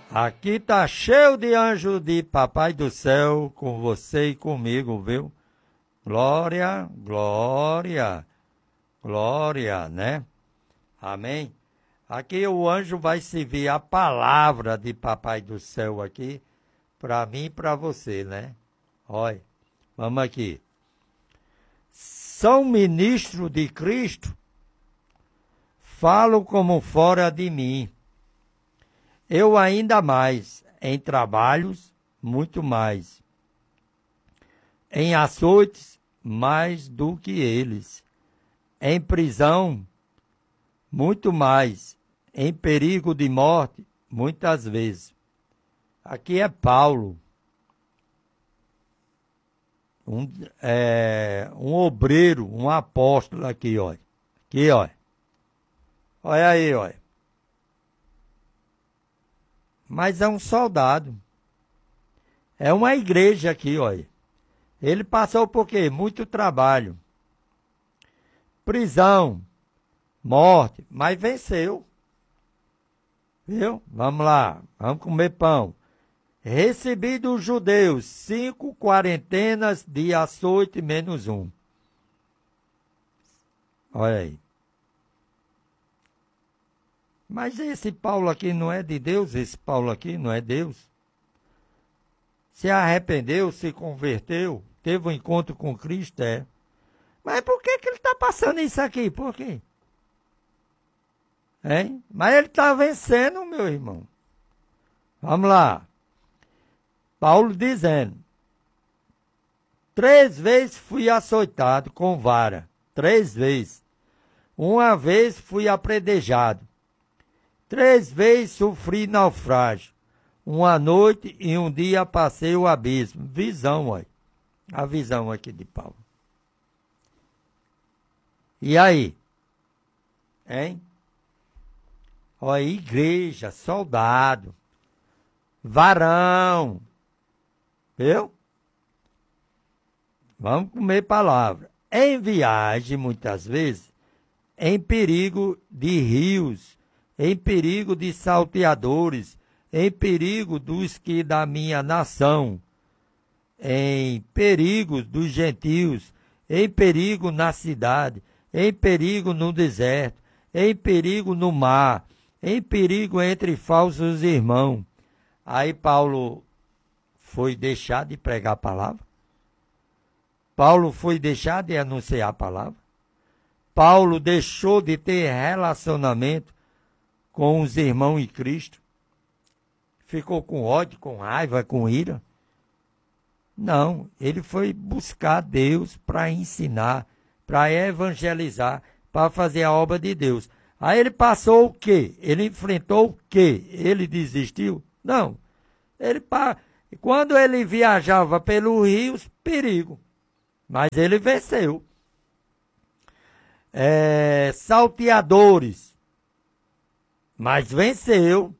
Aqui tá cheio de anjo de Papai do Céu com você e comigo, viu? Glória, glória, glória, né? Amém? Aqui o anjo vai servir a palavra de Papai do Céu aqui, para mim e para você, né? Olha, vamos aqui. São ministro de Cristo, falo como fora de mim. Eu ainda mais, em trabalhos, muito mais. Em açoites, mais do que eles. Em prisão, muito mais. Em perigo de morte, muitas vezes. Aqui é Paulo, um obreiro, um apóstolo aqui, olha. Aqui, olha. Olha aí, olha. Mas é um soldado. É uma igreja aqui, olha. Ele passou por quê? Muito trabalho. Prisão, morte, mas venceu. Viu? Vamos lá, vamos comer pão. Recebi dos judeus 5 quarentenas de açoite menos um. Olha aí. Mas esse Paulo aqui não é de Deus? Esse Paulo aqui não é Deus? Se arrependeu, se converteu, teve um encontro com Cristo, é. Mas por que ele está passando isso aqui? Por quê? Hein? Mas ele está vencendo, meu irmão. Vamos lá. Paulo dizendo: 3 vezes fui açoitado com vara. 3 vezes. Uma vez fui apredejado. 3 vezes sofri naufrágio. Uma noite e um dia passei o abismo. Visão, olha. A visão aqui de Paulo. E aí? Hein? Olha, igreja, soldado, varão. Viu? Vamos comer palavra. Em viagem, muitas vezes, em perigo de rios, em perigo de salteadores, em perigo dos que da minha nação, em perigo dos gentios, em perigo na cidade, em perigo no deserto, em perigo no mar, em perigo entre falsos irmãos. Aí Paulo foi deixar de pregar a palavra. Paulo foi deixar de anunciar a palavra. Paulo deixou de ter relacionamento com os irmãos em Cristo. Ficou com ódio, com raiva, com ira. Não, ele foi buscar Deus para ensinar, para evangelizar, para fazer a obra de Deus. Aí ele passou o quê? Ele enfrentou o quê? Ele desistiu? Não. Quando ele viajava pelos rios, perigo. Mas ele venceu. Salteadores. Mas venceu.